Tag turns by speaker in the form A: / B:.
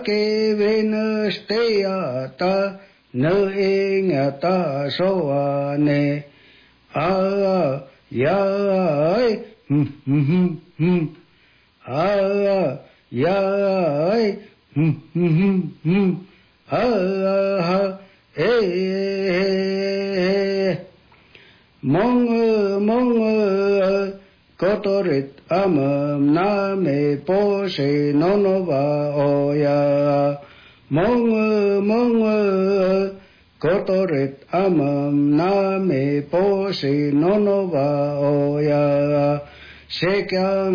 A: ke venusteyata nơ e ngata soane a ya a ya a e mong kotorit amam name pose nonova oya mong kotorit amam name pose nonova oya sekyam